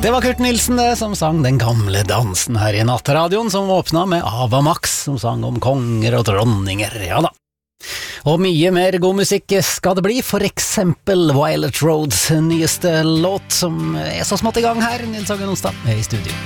Det var Kurt Nilsen det, som sang Den gamle dansen her i Nattradioen, som åpna med Ava Max, som sang om konger og dronninger, ja da. Og mye mer god musikk skal det bli, for eksempel Violet Roads nyeste låt, som er så smått i gang her. Nils Hagen Onsdag er i studio.